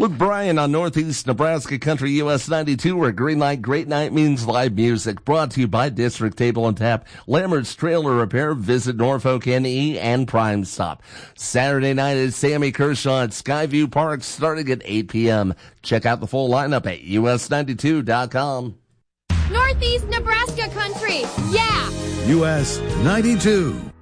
With Brian on Northeast Nebraska Country US 92, where green light, great night means live music. Brought to you by District Table and Tap, Lammert's Trailer Repair, Visit Norfolk NE, and Prime Stop. Saturday night is Sammy Kershaw at Skyview Park starting at 8 p.m. Check out the full lineup at us92.com. Northeast Nebraska Country, yeah! US 92.